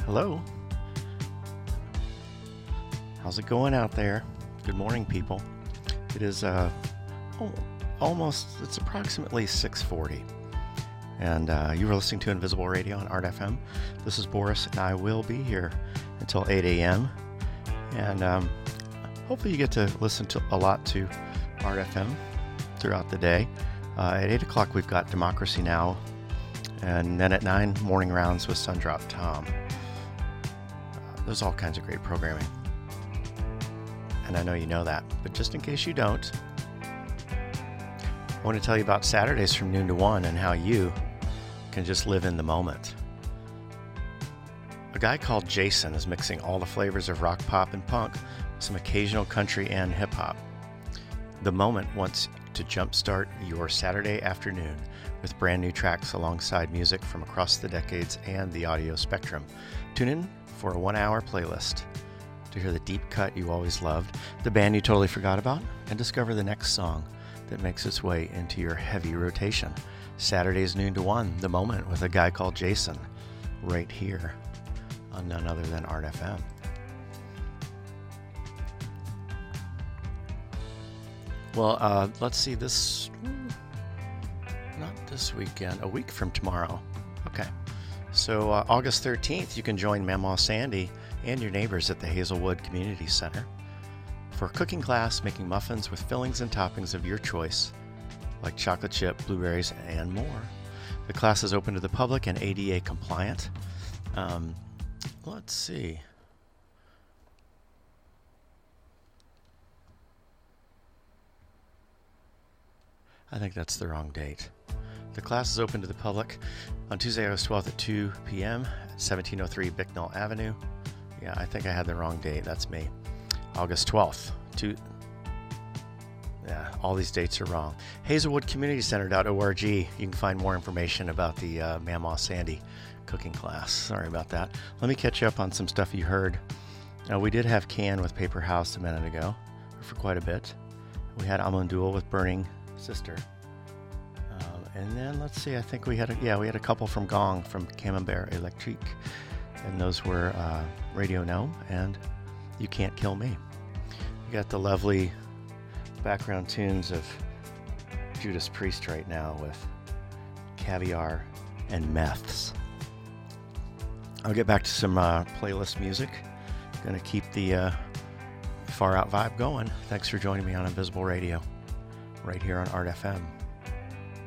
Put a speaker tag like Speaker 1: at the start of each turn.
Speaker 1: Hello. How's it going out there? Good morning, people. It is it's approximately 6:40. And you were listening to Invisible Radio on Art FM. This is Boris, and I will be here until 8 a.m. And hopefully you get to listen to a lot to Art FM throughout the day. At 8 o'clock, we've got Democracy Now! And then at 9, Morning Rounds with Sundrop Tom. There's all kinds of great programming. And I know you know that, but just in case you don't, I want to tell you about Saturdays from noon to 1 and how you can just live in the moment. A guy called Jason is mixing all the flavors of rock, pop, and punk with some occasional country and hip-hop. The Moment wants to jumpstart your Saturday afternoon with brand new tracks alongside music from across the decades and the audio spectrum. Tune in for a 1-hour playlist to hear the deep cut you always loved, the band you totally forgot about, and discover the next song that makes its way into your heavy rotation. Saturdays noon to 1, The Moment with a guy called Jason, right here on none other than Art FM. Well, let's see, not this weekend, a week from tomorrow. Okay. So August 13th, you can join Mamaw Sandy and your neighbors at the Hazelwood Community Center for a cooking class making muffins with fillings and toppings of your choice, like chocolate chip, blueberries, and more. The class is open to the public and ADA compliant. Let's see. I think that's the wrong date. The class is open to the public on Tuesday, August 12th at 2 p.m. at 1703 Bicknell Avenue. Yeah, I think I had the wrong date. That's me. August 12th. Yeah, all these dates are wrong. HazelwoodCommunityCenter.org. You can find more information about the Mamaw Sandy cooking class. Sorry about that. Let me catch you up on some stuff you heard. We did have Can with Paper House a minute ago, for quite a bit. We had Amundul with Burning Sister. And then let's see, I think we had a couple from Gong from Camembert Electrique. And those were Radio Gnome and You Can't Kill Me. You got the lovely background tunes of Judas Priest right now with Caviar and Meths. I'll get back to some playlist music. Gonna keep the far out vibe going. Thanks for joining me on Invisible Radio, right here on Art FM.